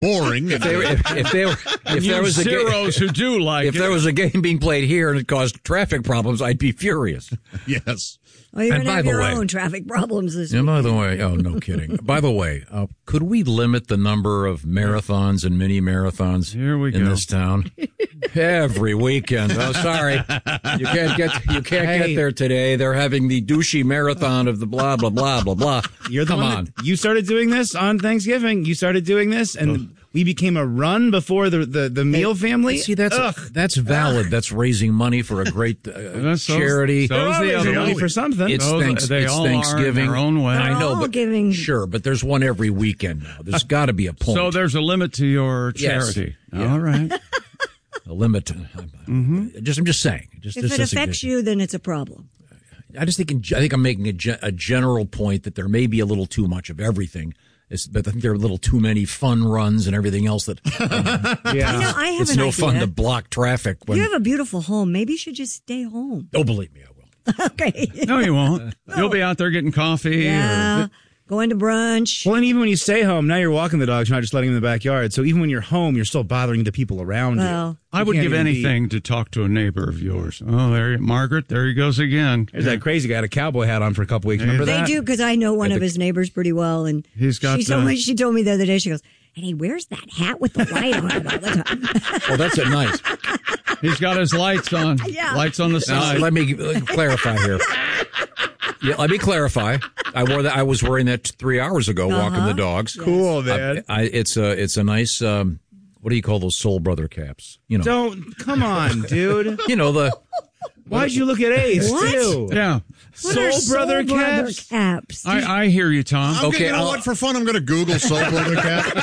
boring. If there was a zeros who do like if there was a game being played here and it caused traffic problems, I'd be furious. Yes. Well, you're going to have your way, own traffic problems this and week. by the way, oh, no kidding. By the way, could we limit the number of marathons and mini marathons in this town? Every weekend. Oh, sorry. You can't get there today. They're having the douchey marathon of the blah, blah, blah, blah, blah. You're the one. You started doing this on Thanksgiving. You started doing this, and we became a run before the meal family. See, that's valid. That's raising money for a great charity. They're always raising money for something. It's they all Thanksgiving. are in their own way. I know, but giving. Sure, but there's one every weekend now. There's got to be a point. So there's a limit to your charity. Yes. All right. A limit. I'm just saying. If it affects you, then it's a problem. I think I'm making a general point that there may be a little too much of everything. But I think there are a little too many fun runs and everything else that. Yeah. I have it's an no idea. fun to block traffic. You have a beautiful home. Maybe you should just stay home. Oh, believe me, I will. Okay. No, you won't. You'll be out there getting coffee. Yeah. Going to brunch. Well, and even when you stay home, now you're walking the dogs, you're not just letting them in the backyard. So even when you're home, you're still bothering the people around you. I would give anything to talk to a neighbor of yours. Oh, Margaret, there he goes again. There's that crazy guy had a cowboy hat on for a couple weeks. Remember that? They do, because I know one of his neighbors pretty well, and she told me the other day, she goes, and he wears that hat with the light on it all the time. Well, that's nice. He's got his lights on. Yeah. Lights on the side. Let me clarify here. Yeah, let me clarify. I was wearing that 3 hours ago, walking the dogs. Cool, man. It's a nice. What do you call those Soul Brother caps? Come on, dude. Why'd you look at Ace too? Yeah. Soul Brother caps. I hear you, Tom. For fun, I'm going to Google Soul Brother cap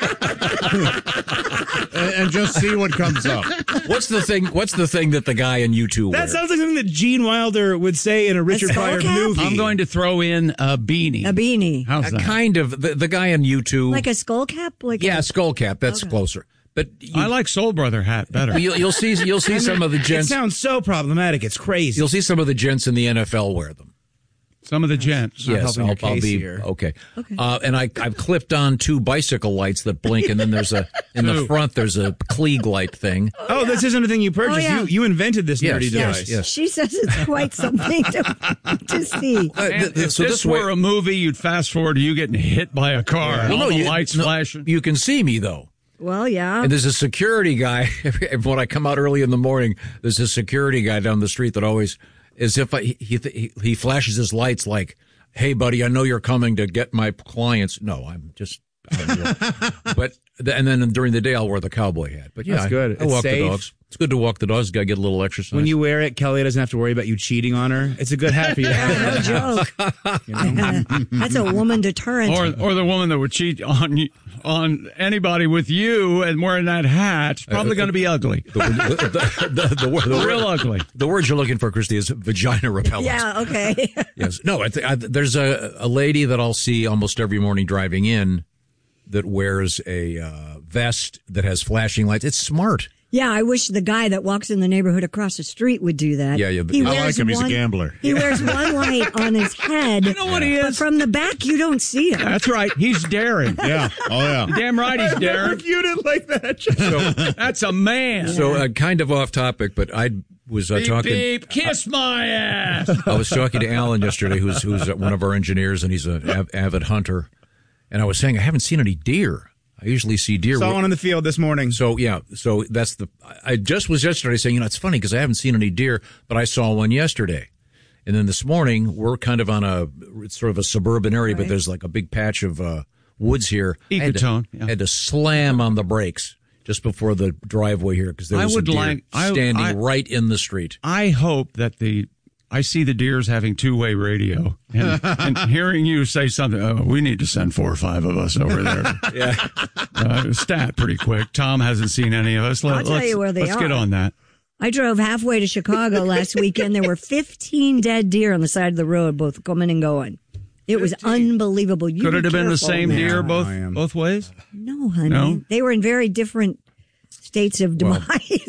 and just see what comes up. What's the thing that the guy in U2 That wears? sounds like something that Gene Wilder would say in a Richard Pryor movie. I'm going to throw in a beanie. A beanie. How's that? Kind of. The guy in U2. Like a skull cap? Skull cap. That's closer. But I like Soul Brother hat better. You'll see some of the gents. It sounds so problematic. It's crazy. You'll see some of the gents in the NFL wear them. Some of the gents. Yes, I'll be here. Okay. And I've clipped on 2 bicycle lights that blink, and then there's the front there's a Klieg light thing. Oh, this isn't a thing you purchased. Oh, yeah. You invented this nerdy device. Yes. She says it's quite something to see. If this were a movie, you'd fast forward to you getting hit by a car. Yeah. All the lights flashing. You can see me though. Well, yeah. And there's a security guy. When I come out early in the morning, there's a security guy down the street that always, as if he flashes his lights like, "Hey, buddy, I know you're coming to get my clients." No, I'm just. And then during the day, I'll wear the cowboy hat. But yeah, that's good. I walk safe. the dogs. It's good to walk the dogs. Got to get a little exercise. When you wear it, Kelly doesn't have to worry about you cheating on her. It's a good hat for you to have. No joke. That's a woman deterrent. Or the woman that would cheat on anybody with you and wearing that hat. It's probably going to be ugly. The real ugly. The word you're looking for, Christy, is vagina repellent. Yeah, okay. Yes. No, there's a lady that I'll see almost every morning driving in that wears a vest that has flashing lights. It's smart. Yeah, I wish the guy that walks in the neighborhood across the street would do that. Yeah. I like him. He's a gambler. He wears one light on his head. You know what he is? But from the back, you don't see him. That's right. He's daring. Yeah. Oh, yeah. Damn right he's daring. You didn't like that. So that's a man. So kind of off topic, but I was talking. Beep, kiss my ass. I was talking to Alan yesterday, who's one of our engineers, and he's an avid hunter. And I was saying I haven't seen any deer. I usually see deer. Saw one in the field this morning. So that's I just was yesterday saying, it's funny because I haven't seen any deer, but I saw one yesterday. And then this morning, we're kind of on it's sort of a suburban area, but there's like a big patch of woods here. Ecotone. Had to slam on the brakes just before the driveway here because there was a deer standing right in the street. I hope that I see the deers having two-way radio and hearing you say something. Oh, we need to send 4 or 5 of us over there. Yeah. Stat pretty quick. Tom hasn't seen any of us. I'll tell you where they are. Let's get on that. I drove halfway to Chicago last weekend. There were 15 dead deer on the side of the road, both coming and going. It was unbelievable. Could it have been the same deer both ways? No, honey. No? They were in very different states of demise.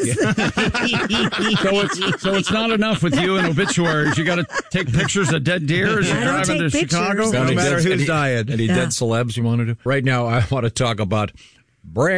So it's not enough with you and obituaries. You got to take pictures of dead deer as you're driving to Chicago. No matter who's dying. Any dead celebs you want to do? Right now, I want to talk about Brand